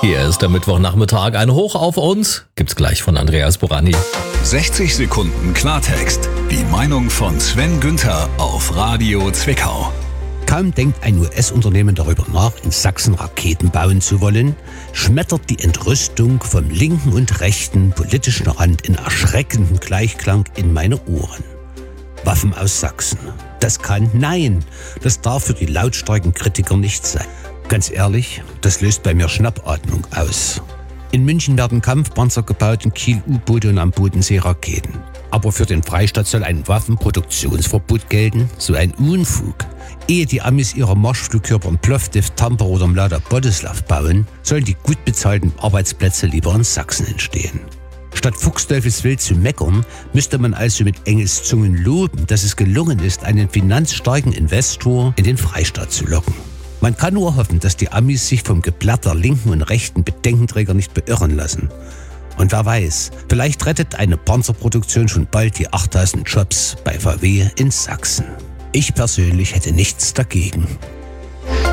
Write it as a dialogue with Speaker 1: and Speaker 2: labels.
Speaker 1: Hier ist der Mittwochnachmittag. Ein Hoch auf uns gibt's gleich von Andreas Borani.
Speaker 2: 60 Sekunden Klartext. Die Meinung von Sven Günther auf Radio Zwickau.
Speaker 3: Kaum denkt ein US-Unternehmen darüber nach, in Sachsen Raketen bauen zu wollen, schmettert die Entrüstung vom linken und rechten politischen Rand in erschreckendem Gleichklang in meine Ohren. Waffen aus Sachsen. Das kann, nein, das darf für die lautstarken Kritiker nicht sein. Ganz ehrlich, das löst bei mir Schnappatmung aus. In München werden Kampfpanzer gebaut, in Kiel U-Boote und am Bodensee Raketen. Aber für den Freistaat soll ein Waffenproduktionsverbot gelten? So ein Unfug. Ehe die Amis ihre Marschflugkörper in Plovdiv, Tampere oder Mlada Boleslav bauen, sollen die gut bezahlten Arbeitsplätze lieber in Sachsen entstehen. Statt Fuchsteufelswild zu meckern, müsste man also mit Engelszungen loben, dass es gelungen ist, einen finanzstarken Investor in den Freistaat zu locken. Man kann nur hoffen, dass die Amis sich vom Geblatt der linken und rechten Bedenkenträger nicht beirren lassen. Und wer weiß, vielleicht rettet eine Panzerproduktion schon bald die 8000 Jobs bei VW in Sachsen. Ich persönlich hätte nichts dagegen.